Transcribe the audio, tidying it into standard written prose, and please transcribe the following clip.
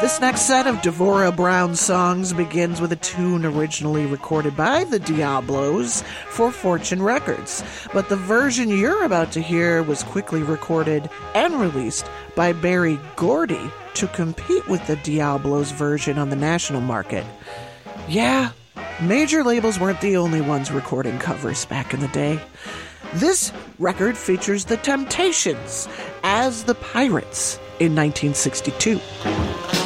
This next set of Devorah Brown songs begins with a tune originally recorded by the Diablos for Fortune Records, but the version you're about to hear was quickly recorded and released by Berry Gordy to compete with the Diablos version on the national market. Yeah, major labels weren't the only ones recording covers back in the day. This record features The Temptations as the Pirates in 1962.